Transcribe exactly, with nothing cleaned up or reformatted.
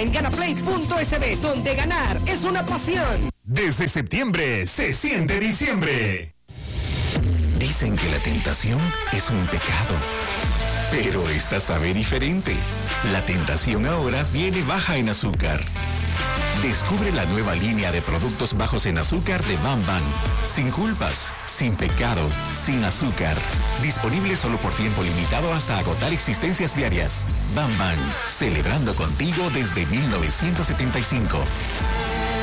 en ganaplay punto es be, donde ganar es una pasión. Desde septiembre se siente diciembre. Dicen que la tentación es un pecado, pero esta sabe diferente. La tentación ahora viene baja en azúcar. Descubre la nueva línea de productos bajos en azúcar de Bam Bam. Sin culpas, sin pecado, sin azúcar. Disponible solo por tiempo limitado hasta agotar existencias diarias. Bam Bam, celebrando contigo desde mil novecientos setenta y cinco.